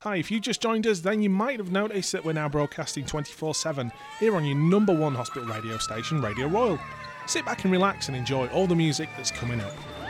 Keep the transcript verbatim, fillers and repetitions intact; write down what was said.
Hi, if you just joined us, then you might have noticed that we're now broadcasting twenty-four seven here on your number one hospital radio station, Radio Royal. Sit back and relax and enjoy all the music that's coming up.